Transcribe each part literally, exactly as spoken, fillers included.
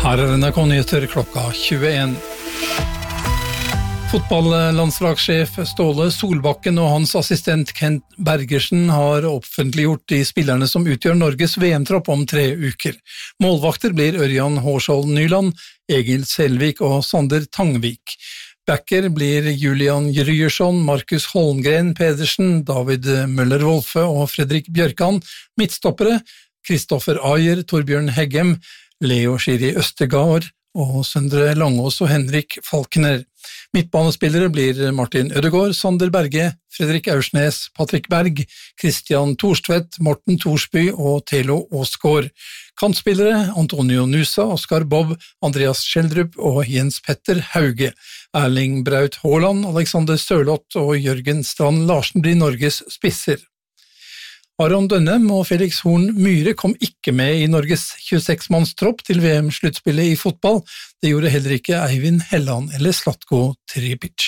Her er N R K-nyheter klokka tjueen. Fotballandslagssjef Ståle Solbakken og hans assistent Kent Bergersen har offentliggjort de spillerne som utgjør Norges V M-tropp om tre uker. Målvakter blir Ørjan Hårskjold Nyland, Egil Selvik og Sander Tangvik. Backer blir Julian Ryerson, Markus Holmgren Pedersen, David Møller-Wolfe og Fredrik Bjørkan. Midtstoppere Kristoffer Ayer, Torbjørn Heggem, Leo Schiri Østegård og Søndre Langås og Henrik Falkner. Midtbanespillere blir Martin Ødegaard, Sander Berge, Fredrik Aursnes, Patrick Berg, Christian Thorstvedt, Morten Thorsby og Thelo Åsgaard. Kantspillere Antonio Nusa, Oskar Bob, Andreas Schjeldrup og Jens Petter Hauge. Erling Braut Haaland, Alexander Sørloth og Jørgen Strand Larsen blir Norges spisser. Aron Dønnem og Felix Horn Myhre kom ikke med i Norges tjueseks-mannstropp til V M-sluttspillet i fotball. Det gjorde heller ikke Eivind Helland eller Zlatko Tripic.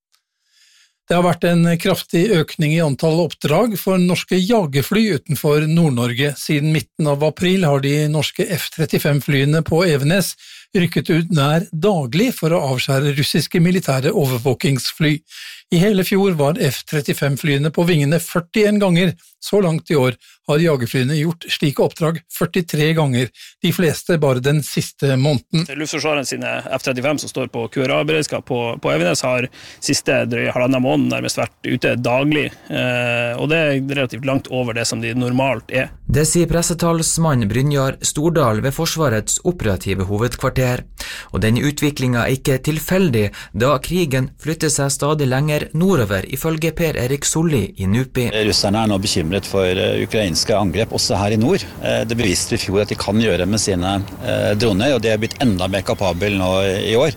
Det har vært en kraftig økning i antall oppdrag for norske jagerfly utenfor Nord-Norge. Siden midten av april har de norske F trettifem-flyene på Evenes rykket ut nær daglig for å avskjære russiske militære overvåkingsfly. I hele fjor var F trettifem-flyene på vingene førtien ganger. Så langt i år har jagerflyene gjort slike oppdrag førtitre ganger, de fleste bare den siste måneden. Luftforsvaret sine F trettifem som står på Q R A-beredskap på, på Evenes har siste drøye halvannen måned nærmest vært ute daglig, eh, og det er relativt langt over det som de normalt er. Det sier pressetalsmann Brynjar Stordal ved Forsvarets operative hovedkvarter. Og denne utviklingen er ikke tilfeldig, da krigen flytter seg stadig lenger nordover, ifølge Per Erik Solli i NUPI. Russerne er nå bekymret for ukrainske angrep, også her i nord. Det beviste i fjor at de kan gjøre med sine droner, og de er blitt enda mer kapabel nå i år.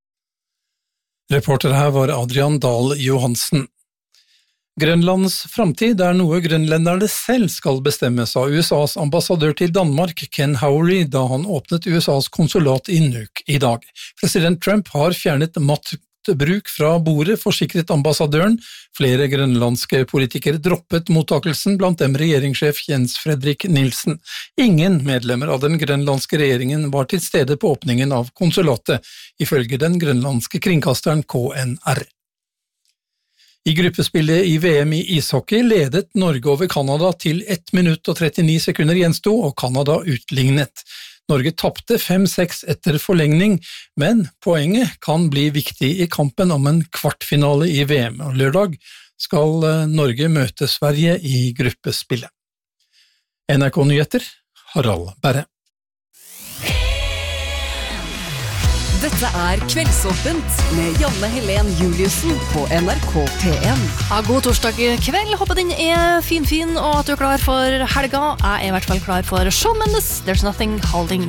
Reporter her var Adrian Dahl Johansen. Grønlands fremtid er noe grønlenderne selv skal bestemme, sa U S A's ambassadør til Danmark, Ken Howry, da han åpnet U S A's konsulat i Nuuk i dag. President Trump har fjernet maktbruk fra bordet, forsikret ambassadøren. Flere grønlandske politikere droppet mottakelsen, blant dem regjeringssjef Jens Fredrik Nielsen. Ingen medlemmer av den grønlandske regjeringen var til stede på åpningen av konsulatet, ifølge den grønlandske kringkasteren K N R. I gruppespillet i V M i ishockey ledet Norge over Kanada til ett minutt og trettini sekunder gjensto, og Kanada utlignet. Norge tappte fem seks etter forlengning, men poenget kan bli viktig i kampen om en kvartfinale i V M, og lørdag skal Norge møte Sverige i gruppespillet. N R K-nyheter, Harald Berre. Dette er Kveldsåpent med Janne Helen Juliussen på N R K P en. Ja, god torsdag kveld, håper den er fin-fin og at du er klar for helga. Jeg er i hvert fall klar for Shawn Mendes, There's Nothing Holding